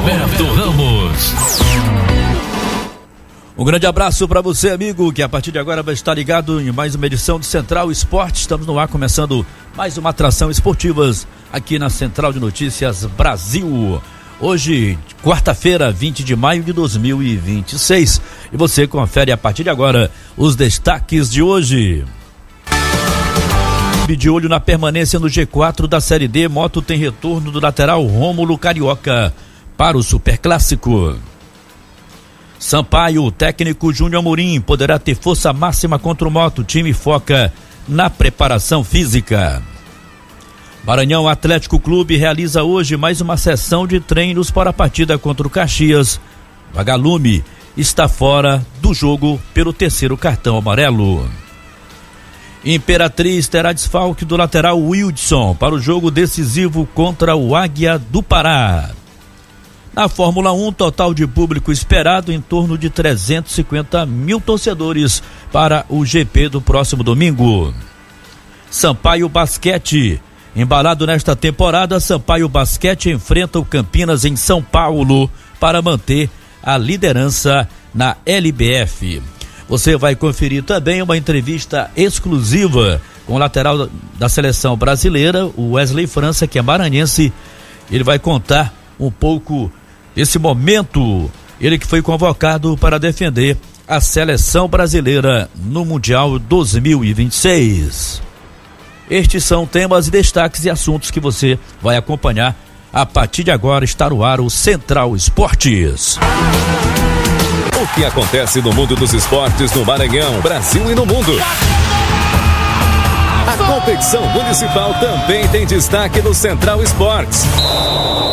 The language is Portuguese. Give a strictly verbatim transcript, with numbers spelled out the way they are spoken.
Roberto Ramos. Um grande abraço para você, amigo, que a partir de agora vai estar ligado em mais uma edição de Central Esporte. Estamos no ar, começando mais uma atração esportivas aqui na Central de Notícias Brasil. Hoje, quarta-feira, vinte de maio de dois mil e vinte e seis. E você confere a partir de agora os destaques de hoje. De olho na permanência no G quatro da Série D, Moto tem retorno do lateral Rômulo Carioca para o Superclássico. Sampaio, o técnico Júnior Amorim poderá ter força máxima contra o Moto. O time foca na preparação física. Maranhão Atlético Clube realiza hoje mais uma sessão de treinos para a partida contra o Caxias. Vagalume está fora do jogo pelo terceiro cartão amarelo. Imperatriz terá desfalque do lateral Wildson para o jogo decisivo contra o Águia do Pará. Na Fórmula um, total de público esperado em torno de trezentos e cinquenta mil torcedores para o G P do próximo domingo. Sampaio Basquete. Embalado nesta temporada, Sampaio Basquete enfrenta o Campinas em São Paulo para manter a liderança na L B F. Você vai conferir também uma entrevista exclusiva com o lateral da seleção brasileira, o Wesley França, que é maranhense. Ele vai contar um pouco desse momento, ele que foi convocado para defender a seleção brasileira no Mundial dois mil e vinte e seis. Estes são temas e destaques e assuntos que você vai acompanhar a partir de agora. Está no ar o Central Esportes. O que acontece no mundo dos esportes no Maranhão, Brasil e no mundo. A competição municipal também tem destaque no Central Esportes.